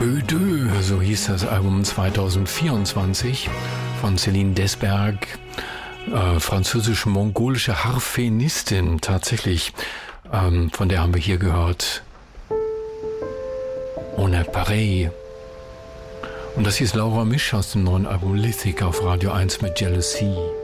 Ödö, so hieß das Album 2024 von Céline Desberg, französisch-mongolische Harfenistin tatsächlich, von der haben wir hier gehört On est pareil. Und das hier ist Laura Misch aus dem neuen Album Lithic auf Radio 1 mit Jealousy.